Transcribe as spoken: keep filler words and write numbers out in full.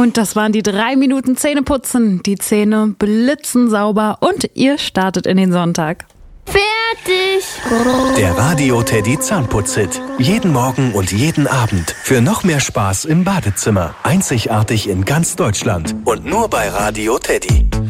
Und das waren die drei Minuten Zähneputzen. Die Zähne blitzen sauber und ihr startet in den Sonntag. Fertig! Der Radio Teddy Zahnputz-Hit. Jeden Morgen und jeden Abend. Für noch mehr Spaß im Badezimmer. Einzigartig in ganz Deutschland. Und nur bei Radio Teddy.